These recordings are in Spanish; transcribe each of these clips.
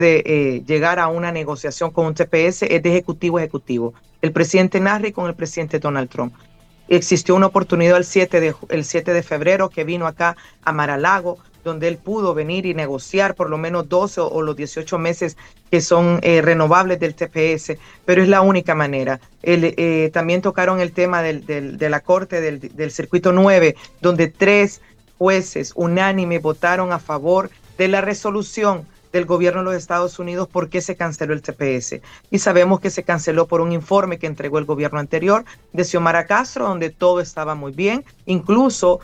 de llegar a una negociación con un TPS es de ejecutivo a ejecutivo. El presidente Narri con el presidente Donald Trump. Existió una oportunidad el 7 de febrero que vino acá a Mar-a-Lago, donde él pudo venir y negociar por lo menos 12 o los 18 meses que son renovables del TPS, pero es la única manera. También tocaron el tema de la Corte del Circuito 9, donde 3 jueces unánime votaron a favor de la resolución del gobierno de los Estados Unidos por qué se canceló el TPS. Y sabemos que se canceló por un informe que entregó el gobierno anterior de Xiomara Castro, donde todo estaba muy bien. Incluso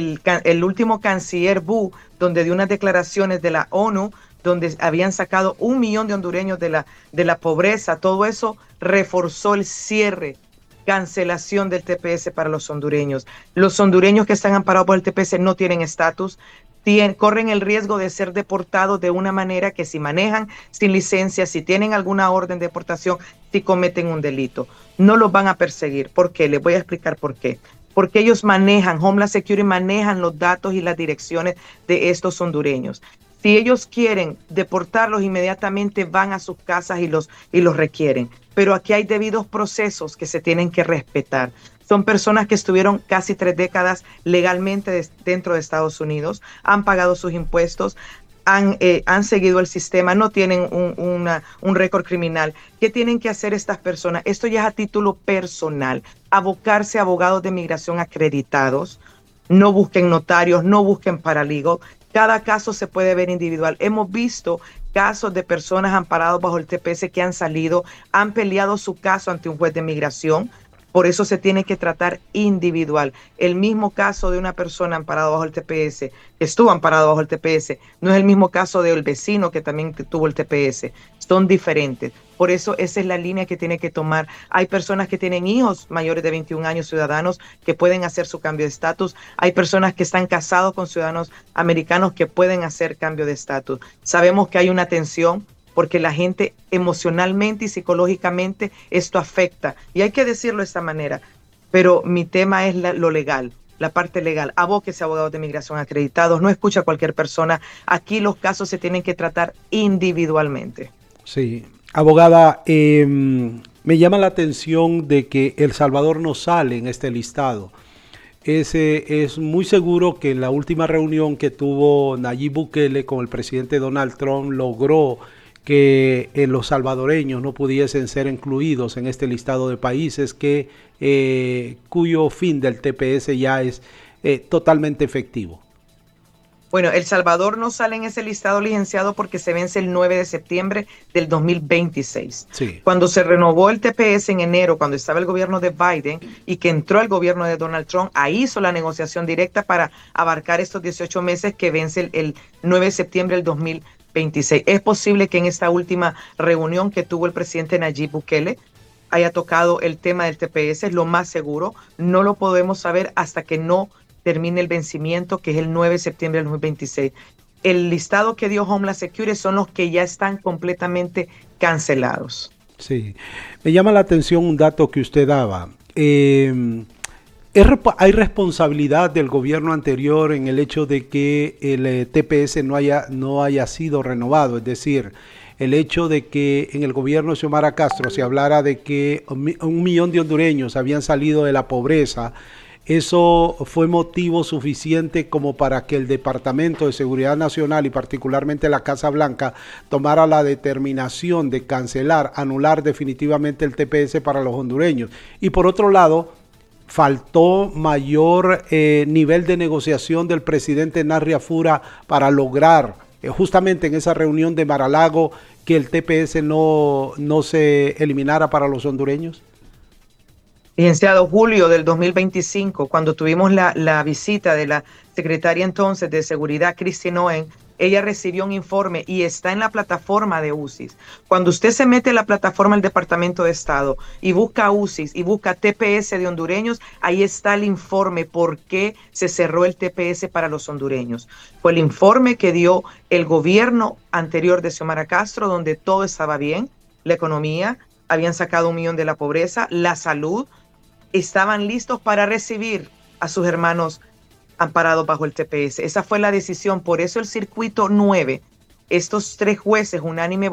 el último canciller Wu, donde dio unas declaraciones de la ONU, donde habían sacado 1 millón de hondureños de la pobreza. Todo eso reforzó el cierre, cancelación del TPS para los hondureños. Los hondureños que están amparados por el TPS no tienen estatus, corren el riesgo de ser deportados de una manera que si manejan sin licencia, si tienen alguna orden de deportación, si cometen un delito, no los van a perseguir. ¿Por qué? Les voy a explicar por qué. Porque ellos manejan, Homeland Security manejan los datos y las direcciones de estos hondureños. Si ellos quieren deportarlos, inmediatamente van a sus casas y los requieren. Pero aquí hay debidos procesos que se tienen que respetar. Son personas que estuvieron casi 3 décadas legalmente dentro de Estados Unidos, han pagado sus impuestos, han seguido el sistema, no tienen un récord criminal. ¿Qué tienen que hacer estas personas? Esto ya es a título personal. Abocarse a abogados de migración acreditados. No busquen notarios, no busquen paralegal. Cada caso se puede ver individual. Hemos visto casos de personas amparadas bajo el TPS que han salido, han peleado su caso ante un juez de migración. Por eso se tiene que tratar individual. El mismo caso de una persona amparada bajo el TPS, que estuvo amparado bajo el TPS, no es el mismo caso del vecino que también tuvo el TPS. Son diferentes. Por eso esa es la línea que tiene que tomar. Hay personas que tienen hijos mayores de 21 años, ciudadanos, que pueden hacer su cambio de estatus. Hay personas que están casados con ciudadanos americanos que pueden hacer cambio de estatus. Sabemos que hay una tensión, porque la gente emocionalmente y psicológicamente esto afecta. Y hay que decirlo de esta manera, pero mi tema es lo legal, la parte legal. Abóquese a abogados de migración acreditados, no escucha a cualquier persona. Aquí los casos se tienen que tratar individualmente. Sí, abogada, me llama la atención de que El Salvador no sale en este listado. Es muy seguro que en la última reunión que tuvo Nayib Bukele con el presidente Donald Trump logró que los salvadoreños no pudiesen ser incluidos en este listado de países cuyo fin del TPS ya es totalmente efectivo. Bueno, El Salvador no sale en ese listado, licenciado, porque se vence el 9 de septiembre del 2026. Sí. Cuando se renovó el TPS en enero, cuando estaba el gobierno de Biden y que entró el gobierno de Donald Trump, ahí hizo la negociación directa para abarcar estos 18 meses que vence el 9 de septiembre del 2026. Es posible que en esta última reunión que tuvo el presidente Nayib Bukele haya tocado el tema del TPS, es lo más seguro. No lo podemos saber hasta que no termine el vencimiento, que es el 9 de septiembre del 2026. El listado que dio Homeland Security son los que ya están completamente cancelados. Sí, me llama la atención un dato que usted daba. ¿Hay responsabilidad del gobierno anterior en el hecho de que el TPS no haya sido renovado? Es decir, el hecho de que en el gobierno de Xiomara Castro se hablara de que 1 millón de hondureños habían salido de la pobreza. ¿Eso fue motivo suficiente como para que el Departamento de Seguridad Nacional y particularmente la Casa Blanca tomara la determinación de cancelar, anular definitivamente el TPS para los hondureños? Y por otro lado, faltó mayor nivel de negociación del presidente Narri Afura para lograr justamente en esa reunión de Mar-a-Lago que el TPS no se eliminara para los hondureños. Licenciado, julio del 2025, cuando tuvimos la visita de la secretaria entonces de Seguridad, Kristi Noem, ella recibió un informe y está en la plataforma de UCIS. Cuando usted se mete en la plataforma del Departamento de Estado y busca UCIS y busca TPS de hondureños, ahí está el informe por qué se cerró el TPS para los hondureños. Fue el informe que dio el gobierno anterior de Xiomara Castro, donde todo estaba bien, la economía, habían sacado 1 millón de la pobreza, la salud, estaban listos para recibir a sus hermanos amparados bajo el TPS. Esa fue la decisión. Por eso el circuito 9, estos 3 jueces unánime